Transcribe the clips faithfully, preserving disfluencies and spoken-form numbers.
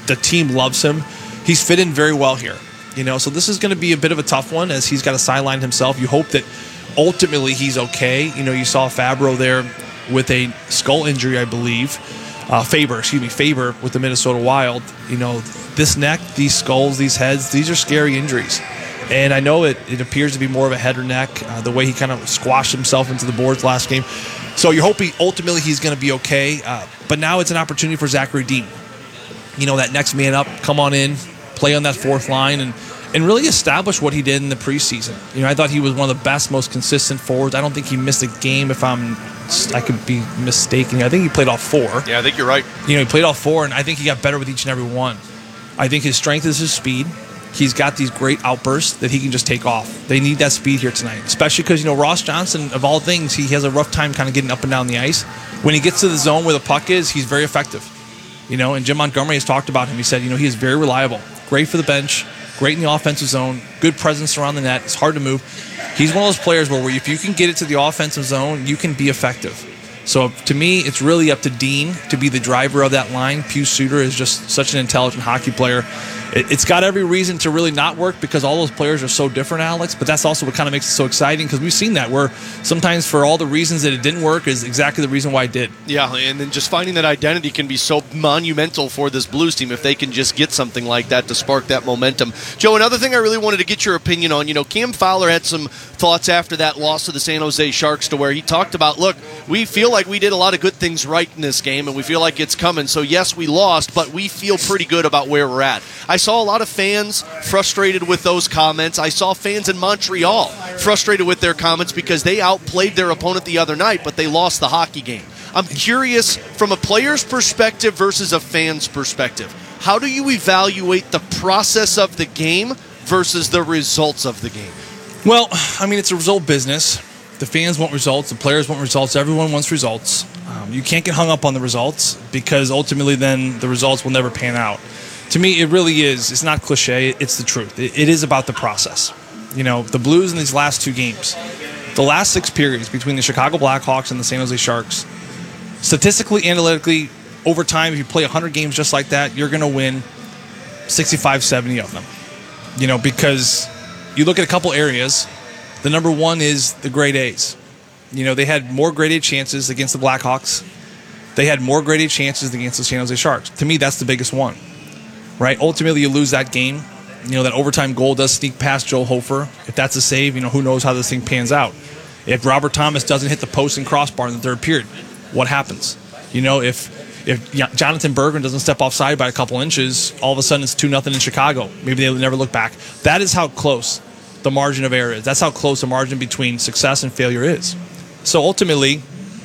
the team loves him. He's fit in very well here. You know, so this is going to be a bit of a tough one as he's got to sideline himself. You hope that ultimately he's okay. You know, you saw Fabro there with a skull injury, I believe. Uh, Faber, excuse me, Faber with the Minnesota Wild. You know, this neck, these skulls, these heads, these are scary injuries. And I know it, it appears to be more of a head or neck, uh, the way he kind of squashed himself into the boards last game. So you're hoping ultimately he's going to be okay. Uh, but now it's an opportunity for Zachary Dean. You know, that next man up, come on in, play on that fourth line, and and really establish what he did in the preseason. You know, I thought he was one of the best, most consistent forwards. I don't think he missed a game if I'm I could be mistaken. I think he played all four. Yeah, I think you're right. You know, he played all four, and I think he got better with each and every one. I think his strength is his speed. He's got these great outbursts that he can just take off. They need that speed here tonight, especially because, you know, Ross Johnson, of all things, he has a rough time kind of getting up and down the ice. When he gets to the zone where the puck is, he's very effective. You know, and Jim Montgomery has talked about him. He said, you know, he is very reliable, great for the bench, great in the offensive zone, good presence around the net. It's hard to move. He's one of those players where if you can get it to the offensive zone, you can be effective. So to me, it's really up to Dean to be the driver of that line. Pius Suter is just such an intelligent hockey player. It's got every reason to really not work because all those players are so different, Alex, but that's also what kind of makes it so exciting because we've seen that where sometimes for all the reasons that it didn't work is exactly the reason why it did. Yeah, and then just finding that identity can be so monumental for this Blues team if they can just get something like that to spark that momentum. Joe, another thing I really wanted to get your opinion on, you know, Cam Fowler had some thoughts after that loss to the San Jose Sharks to where he talked about, look, we feel like we did a lot of good things right in this game and we feel like it's coming. So, yes, we lost, but we feel pretty good about where we're at. I saw a lot of fans frustrated with those comments. I saw fans in Montreal frustrated with their comments because they outplayed their opponent the other night, but they lost the hockey game. I'm curious, from a player's perspective versus a fan's perspective, how do you evaluate the process of the game versus the results of the game? Well, I mean, it's a result business. The fans want results. The players want results. Everyone wants results. Um, you can't get hung up on the results because ultimately then the results will never pan out. To me, it really is. It's not cliche. It's the truth. It, it is about the process. You know, the Blues in these last two games, the last six periods between the Chicago Blackhawks and the San Jose Sharks, statistically, analytically, over time, if you play one hundred games just like that, you're going to win sixty-five, seventy of them. You know, because you look at a couple areas. The number one is the grade A's. You know, they had more grade A chances against the Blackhawks. They had more grade A chances against the San Jose Sharks. To me, that's the biggest one. Right? Ultimately, you lose that game. You know, that overtime goal does sneak past Joel Hofer. If that's a save, you know, who knows how this thing pans out. If Robert Thomas doesn't hit the post and crossbar in the third period, what happens? You know, if if Jonathan Berggren doesn't step offside by a couple inches, all of a sudden it's two nothing in Chicago. Maybe they'll never look back. That is how close the margin of error is. That's how close the margin between success and failure is. So ultimately,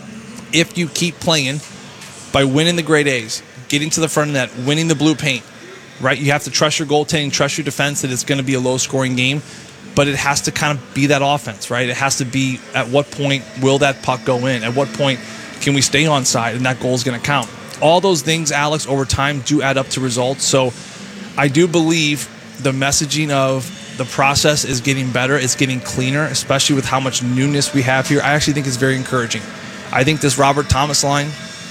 if you keep playing by winning the grade A's, getting to the front of the net, winning the blue paint, right? You have to trust your goaltending, trust your defense that it's going to be a low-scoring game, but it has to kind of be that offense, right? It has to be at what point will that puck go in? At what point can we stay on side and that goal is going to count? All those things, Alex, over time do add up to results. So I do believe the messaging of the process is getting better. It's getting cleaner, especially with how much newness we have here. I actually think it's very encouraging. I think this Robert Thomas line,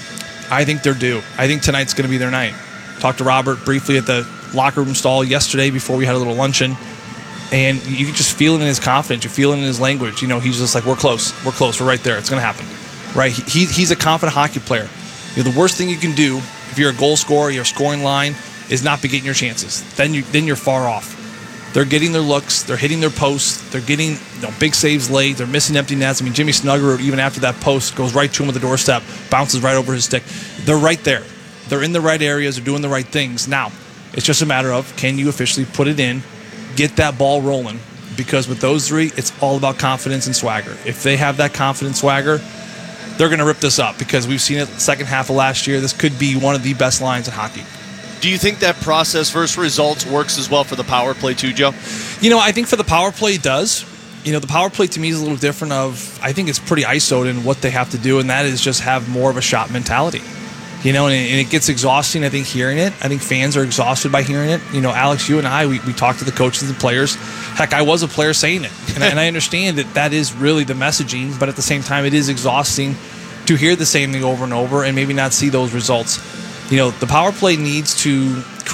I think they're due. I think tonight's going to be their night. Talked to Robert briefly at the locker room stall yesterday before we had a little luncheon, and you can just feel it in his confidence. You feel it in his language. You know, he's just like, we're close. We're close. We're right there. It's going to happen. Right? He, he's a confident hockey player. You know, the worst thing you can do if you're a goal scorer, you're a scoring line, is not be getting your chances. Then, you, then you're far off. They're getting their looks. They're hitting their posts. They're getting, you know, big saves late. They're missing empty nets. I mean, Jimmy Snuggerud, even after that post, goes right to him at the doorstep, bounces right over his stick. They're right there. They're in the right areas. They're doing the right things. Now, it's just a matter of, can you officially put it in, get that ball rolling? Because with those three, it's all about confidence and swagger. If they have that confidence swagger, they're going to rip this up because we've seen it the second half of last year. This could be one of the best lines in hockey. Do you think that process versus results works as well for the power play too, Joe? You know, I think for the power play it does. You know, the power play to me is a little different of, I think it's pretty I S O'd in what they have to do, and that is just have more of a shot mentality. You know, and it, and it gets exhausting, I think, hearing it. I think fans are exhausted by hearing it. You know, Alex, you and I, we, we talk to the coaches and the players. Heck, I was a player saying it. And I, and I understand that that is really the messaging, but at the same time, it is exhausting to hear the same thing over and over and maybe not see those results. You know, the power play needs to